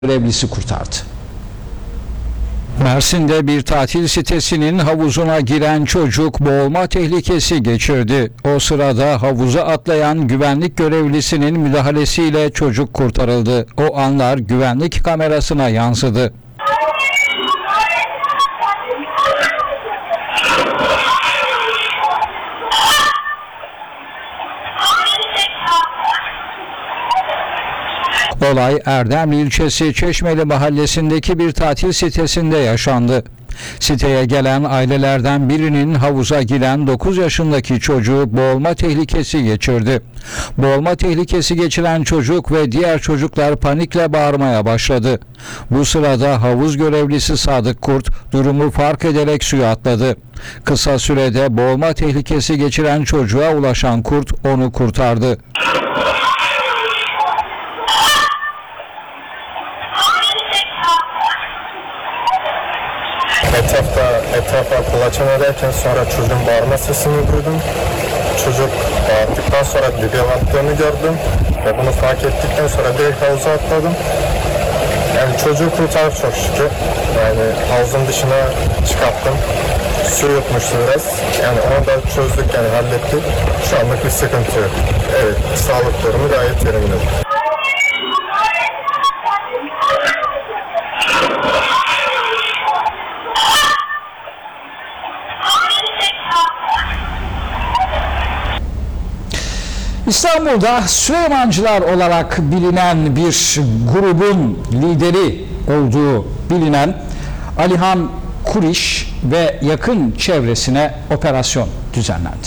görevlisi kurtardı. Mersin'de bir tatil sitesinin havuzuna giren çocuk boğulma tehlikesi geçirdi. O sırada havuza atlayan güvenlik görevlisinin müdahalesiyle çocuk kurtarıldı. O anlar güvenlik kamerasına yansıdı. Olay Erdemli ilçesi Çeşmeli mahallesindeki bir tatil sitesinde yaşandı. Siteye gelen ailelerden birinin havuza giren 9 yaşındaki çocuğu boğulma tehlikesi geçirdi. Boğulma tehlikesi geçiren çocuk ve diğer çocuklar panikle bağırmaya başladı. Bu sırada havuz görevlisi Sadık Kurt durumu fark ederek suya atladı. Kısa sürede boğulma tehlikesi geçiren çocuğa ulaşan Kurt onu kurtardı. Etrafa kulaçan ederken sonra çocuğun bağırma sesini duydum. Çocuk bağırdıktan sonra dibe battığını gördüm ve bunu fark ettikten sonra direkt havuza atladım. Yani çocuğu kurtardık çok şükür. Yani havuzun dışına çıkarttım. Su yutmuştu biraz. Yani onu da çözdük, yani hallettik. Şu anlık bir sıkıntı yok. Evet, sağlık durumu gayet yerinde. İstanbul'da Süleymancılar olarak bilinen bir grubun lideri olduğu bilinen Alihan Kuriş ve yakın çevresine operasyon düzenlendi.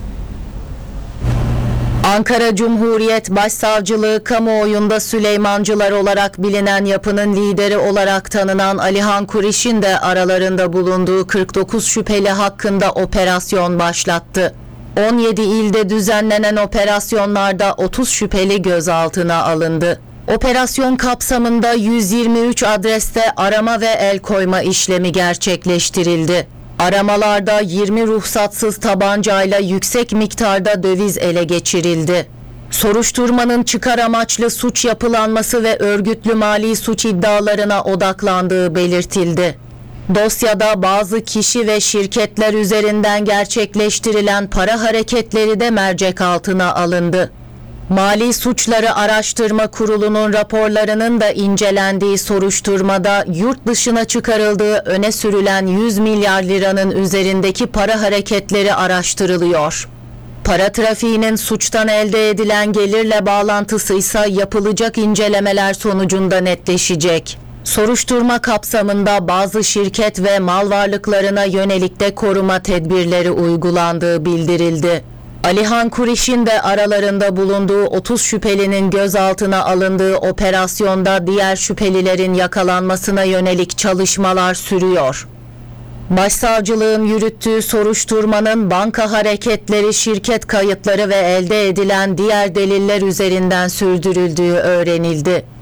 Ankara Cumhuriyet Başsavcılığı kamuoyunda Süleymancılar olarak bilinen yapının lideri olarak tanınan Alihan Kuriş'in de aralarında bulunduğu 49 şüpheli hakkında operasyon başlattı. 17 ilde düzenlenen operasyonlarda 30 şüpheli gözaltına alındı. Operasyon kapsamında 123 adreste arama ve el koyma işlemi gerçekleştirildi. Aramalarda 20 ruhsatsız tabancayla yüksek miktarda döviz ele geçirildi. Soruşturmanın çıkar amaçlı suç yapılanması ve örgütlü mali suç iddialarına odaklandığı belirtildi. Dosyada bazı kişi ve şirketler üzerinden gerçekleştirilen para hareketleri de mercek altına alındı. Mali Suçları Araştırma Kurulu'nun raporlarının da incelendiği soruşturmada yurt dışına çıkarıldığı öne sürülen 100 milyar liranın üzerindeki para hareketleri araştırılıyor. Para trafiğinin suçtan elde edilen gelirle bağlantısı ise yapılacak incelemeler sonucunda netleşecek. Soruşturma kapsamında bazı şirket ve mal varlıklarına yönelik de koruma tedbirleri uygulandığı bildirildi. Alihan Kuriş'in de aralarında bulunduğu 30 şüphelinin gözaltına alındığı operasyonda diğer şüphelilerin yakalanmasına yönelik çalışmalar sürüyor. Başsavcılığın yürüttüğü soruşturmanın banka hareketleri, şirket kayıtları ve elde edilen diğer deliller üzerinden sürdürüldüğü öğrenildi.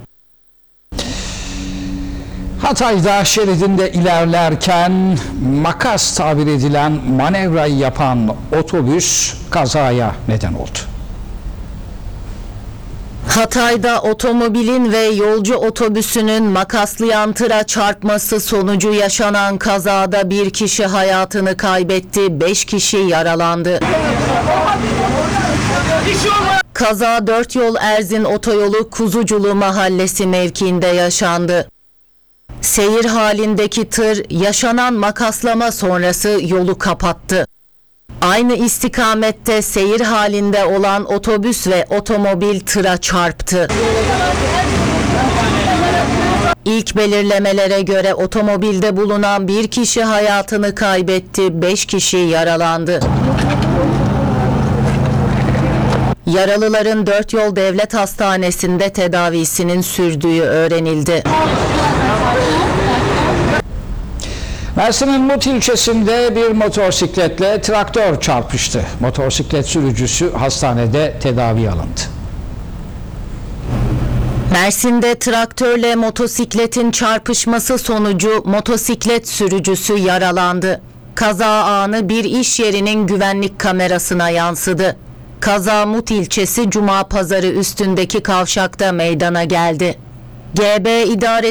Hatay'da şeridinde ilerlerken makas tabir edilen manevrayı yapan otobüs kazaya neden oldu. Hatay'da otomobilin ve yolcu otobüsünün makaslayan tıra çarpması sonucu yaşanan kazada bir kişi hayatını kaybetti, 5 kişi yaralandı. Kaza 4 yol Erzin otoyolu Kuzuculu mahallesi mevkiinde yaşandı. Seyir halindeki tır yaşanan makaslama sonrası yolu kapattı. Aynı istikamette seyir halinde olan otobüs ve otomobil tıra çarptı. İlk belirlemelere göre otomobilde bulunan bir kişi hayatını kaybetti, 5 kişi yaralandı. Yaralıların 4 Yol Devlet Hastanesi'nde tedavisinin sürdüğü öğrenildi. Mersin'in Mut ilçesinde bir motosikletle traktör çarpıştı. Motosiklet sürücüsü hastanede tedavi alındı. Mersin'de traktörle motosikletin çarpışması sonucu motosiklet sürücüsü yaralandı. Kaza anı bir iş yerinin güvenlik kamerasına yansıdı. Kaza Mut ilçesi Cuma Pazarı üstündeki kavşakta meydana geldi. GB İdare